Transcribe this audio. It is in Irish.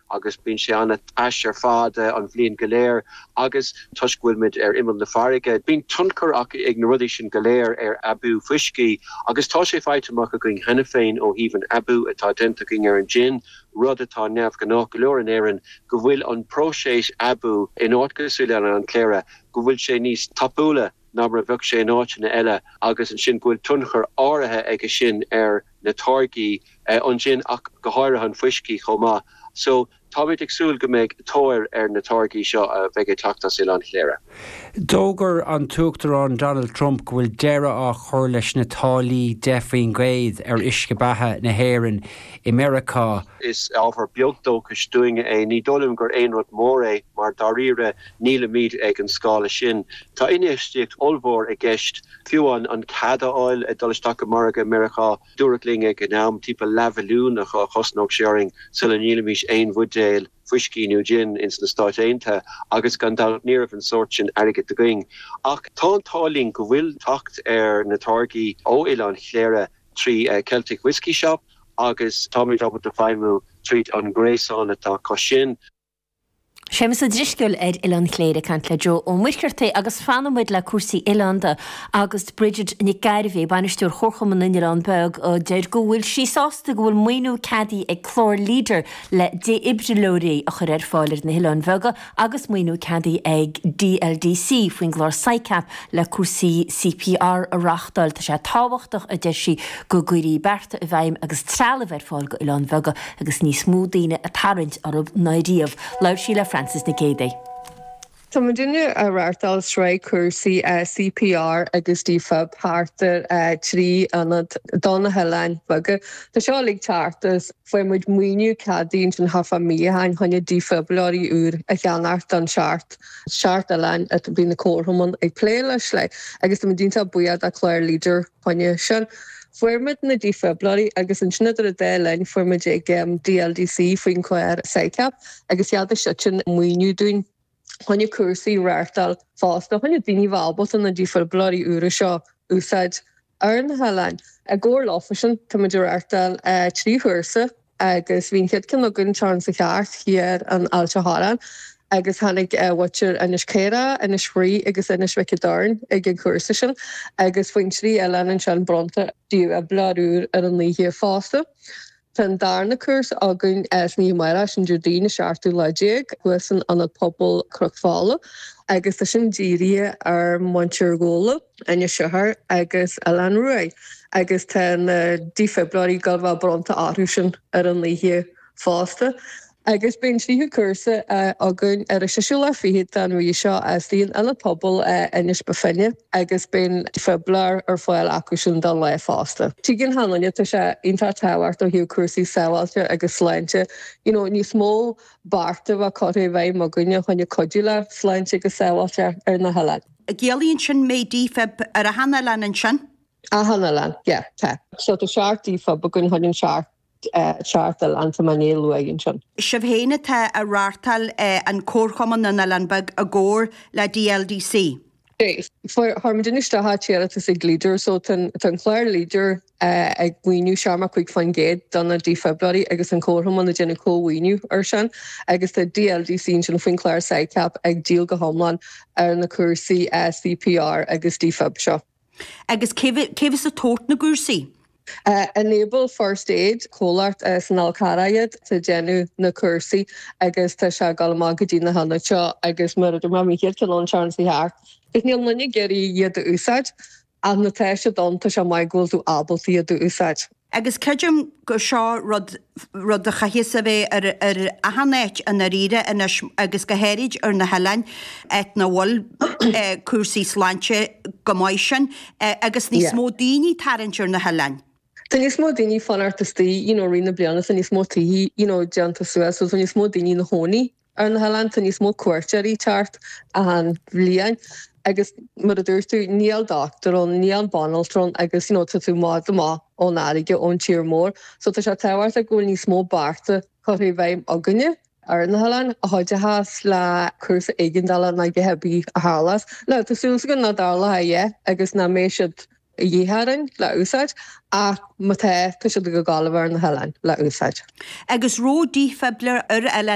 agus bín sé anna asher fada an bblion galéir agus tuisgúilmid imil na farige. Bín tuncur ach ag na rudí sin galéir Abu Fushki agus tá sé feitimach a going hena féin ó híhan Abu atá denta going an gin rud atá neamh gnách goleor an éireann go bhfuil an próséis Abu in áitgusúile an cléire go bhfuil sé níos tapúla námara bheh sé in áitina eile agus an sin bhfuil tunchar áirithe ag sin na targaí an sin ach go háirithe an Fushki chomá. So tábhaid agsúil go méid tóir na targaí seo a bheith teachtas an chléire. Dógur an tuachtarán Donald Trump bhfuil deire á chur leis na tálaí defaoin gréad isce bathe na hÉireann i America. Is ábhar beagdóchas doing ní dólim gur éonrad mór mar daríre níle míad ag an scála sin. Tá inéistíocht olmhór a gceist fiúan an cada áil a dolisteach America dúracling ag an nám típa levelún a chosnóg sharing sula níle míad ein bhudéil Fushki New Gin ins na Stáit Aontaithe agus gan dal níamh an sort sin airgid going. Ach tá tálín go bhfuil tacht na targaí ó Ilan chléire trí Celtic Whisky Shop agus Tommy Robert de Faimu treat an Grayson atá cosin. Seamus a drisciúil Ilan chléire cant le Jo ó muirchirta agus fanamid le cuasaí Ilanda agus Bridget Nic Garvey banistúr chorchaman in Iran beg ó deir go bhfuil sí sásta go bhfuil muoinú cadí ag chlór líder le de ibrilóirí a chur fáilir na Ilan bega agus muoinú cadí ag DLDC faoin glór SICAP le cuasaí CPR a rachtal tá sé táhachtach a deisi go gurí berta a bhaim agus treala bhar fáil go Ilan bega agus níos mó daoine a tarint arb naidíomh leir sí le Francis na Cédaí. Tá duine a ráirtal srei cuasaí CPR agus dífa páirtar trí anad donna heláin baga. Tá seo lig teartas foioi muid muoinú cadín sin hafa míhain chunne dífibláí úr a cheanart an seart eáin a bí na cóthaman ag plé leis lei agus tá dínta buiad a chléir líder chunne sin. Fuirmid na dífiblaí agus an sinad a délein fuirmid ag DLDC faoin chléir SICAP agus iad a sin muoinú dún chunne cuasaí ráirtal fásta chunne daoine bhábot an na dífiblaí úra seo úsáid ar na heláin. A ggóir láfasin tá muidir ráirtal trí thuirsa agus bhín chead cin gunn Charles a cheart hiar an Ailse Háran agus hannig watcher inis céire inis rí agus inis vicidáin ag an cuasa sin agus faoin trí eile an sean bronta dú a blaúr ar an líhé fásta. Tá darna curs agan ní mara sin Jordína seaartú leéag chuan an pobl crochála agus tá sin díria ar Montir Góla aine sethar agus Alan Ruai agus tá dífiblaí galbh bronta áthú sin ar an líhé fásta. Agus ben tríú cursa agan ar a siisiúla fihiad an rí seo as tíon eile pobl inis befinne agus ben fiblar ar fáil acuisiún dá le fásta. Tí gin hanne tá sé inta táhart ó hiú cuasaí saoilte agus sláinte. Ní smó barta bh choir bheith má gunne chunne codúile sláinte agus saoilte ar na heile. A ggéalaíonn sin mé dífib ar a hana lean sin? A hana lean, tá. So tá seart dífib a gunn chuinn seart. Chartal antamanélú agin sin. Sibh tá a ráirtal an córchaman na Landbeg a ggóir le DLDC. Harmidiniste hátíar is ag líder, so tan chléir líder ag muoinú seama chuig fan géad donna dífiblaí agus an córchaman na déna cóhaoinú ar sin agus tá DLDC sin faoin chléir SICAP ag díal go homlan ar na cuasaí CPR agus dífib seo. Agus céhs a tót na gúrsaí? Enable first aid cólart san alcaraiad sa genú na cuasaí agus tá se galamagadí na hanna seo agus mar má míchéad cin Charles Hart. Is níl nanne geirí iad a úsáid an na teise donta se mai ggóilú abaltaí a úsáid. Agus ceidim go seo rud a chahiasa bheith ar a hanéit an na riire agus go héirid ar na healain et na bhil cuasaí sláinte go maiid sin agus níos mó daoine tarintir na healain. Tá níos mó daoine fanartistí rina blianana san níos mó taí deanta suas, so níos mó daoine na hónaí ar na healain tá níos mó cuairteirí teart a an bbliain agus mar a dúirtú níl doctorón, níl banaltrón agus tú má má ón aige ón tíir mór, so tá se tehhart a gúil níos mó barta chuir bheith aganne ar na healain a háidethas le cursa éigindala na gehebí a hálas. Le tásúla gan na dála agus na méisiid dhéharan le úsáid a mata tá si go gáilehar na healain le úsáid. Agus ró dífiblar ar eile